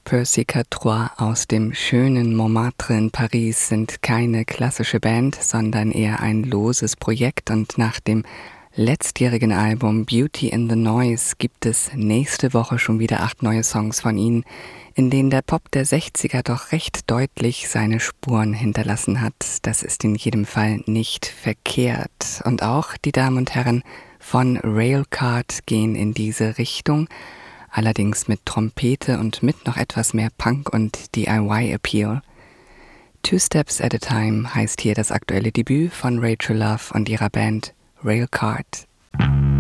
Percy Quatre aus dem schönen Montmartre in Paris sind keine klassische Band, sondern eher ein loses Projekt, und nach dem letztjährigen Album Beauty in the Noise gibt es nächste Woche schon wieder 8 neue Songs von ihnen, in denen der Pop der 60er doch recht deutlich seine Spuren hinterlassen hat. Das ist in jedem Fall nicht verkehrt. Und auch die Damen und Herren von Railcard gehen in diese Richtung, allerdings mit Trompete und mit noch etwas mehr Punk- und DIY-Appeal. Two Steps at a Time heißt hier das aktuelle Debüt von Rachel Love und ihrer Band Railcard.